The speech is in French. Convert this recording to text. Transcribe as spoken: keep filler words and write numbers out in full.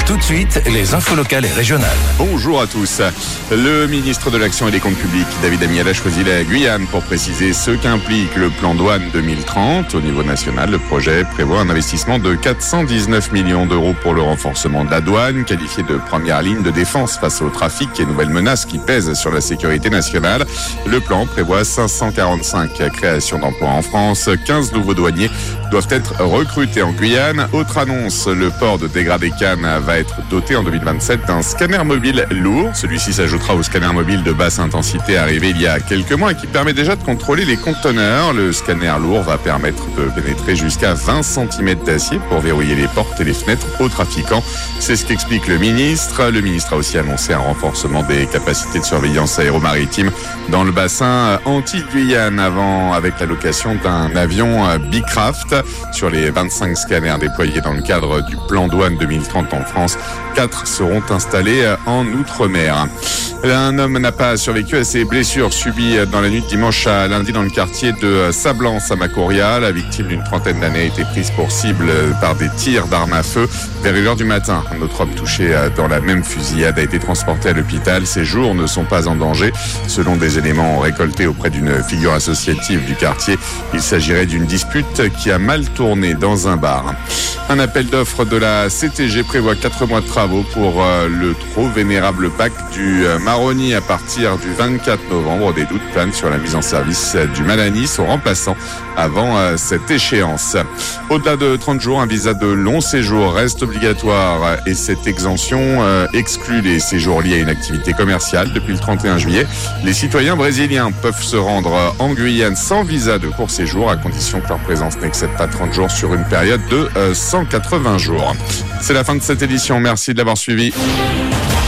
Tout de suite, les infos locales et régionales. Bonjour à tous. Le ministre de l'Action et des Comptes Publics, David Amiel, a choisi la Guyane pour préciser ce qu'implique le plan douane deux mille trente. Au niveau national, le projet prévoit un investissement de quatre cent dix-neuf millions d'euros pour le renforcement de la douane, qualifié de première ligne de défense face au trafic et nouvelles menaces qui pèsent sur la sécurité nationale. Le plan prévoit cinq cent quarante-cinq créations d'emplois en France. quinze nouveaux douaniers doivent être recrutés en Guyane. Autre annonce, le port de Dégradé-Cannes va être doté en deux mille vingt-sept d'un scanner mobile lourd. Celui-ci s'ajoutera au scanner mobile de basse intensité arrivé il y a quelques mois et qui permet déjà de contrôler les conteneurs. Le scanner lourd va permettre de pénétrer jusqu'à vingt centimètres d'acier pour verrouiller les portes et les fenêtres aux trafiquants. C'est ce qu'explique le ministre. Le ministre a aussi annoncé un renforcement des capacités de surveillance aéromaritime dans le bassin Antilles-Guyane avant avec la location d'un avion Bicraft. Sur les vingt-cinq scanners déployés dans le cadre du plan douane deux mille trente en France, quatre seront installés en Outre-mer. Un homme n'a pas survécu à ses blessures subies dans la nuit de dimanche à lundi dans le quartier de Sablance à Macouria. La victime d'une trentaine d'années a été prise pour cible par des tirs d'armes à feu vers une heure du matin. Un autre homme touché dans la même fusillade a été transporté à l'hôpital. Ses jours ne sont pas en danger. Selon des éléments récoltés auprès d'une figure associative du quartier, il s'agirait d'une dispute qui a mal tourné dans un bar. Un appel d'offres de la C T G prévoit quatre mois de travaux pour le trop vénérable bac du Maroni à partir du vingt-quatre novembre. Des doutes planent sur la mise en service du Malani, son remplaçant, avant cette échéance. Au-delà de trente jours, un visa de long séjour reste obligatoire et cette exemption exclut les séjours liés à une activité commerciale. Depuis le trente et un juillet, les citoyens brésiliens peuvent se rendre en Guyane sans visa de court séjour à condition que leur présence n'excède pas trente jours sur une période de cent quatre-vingts jours. C'est la fin de cette édition. Merci de l'avoir suivi.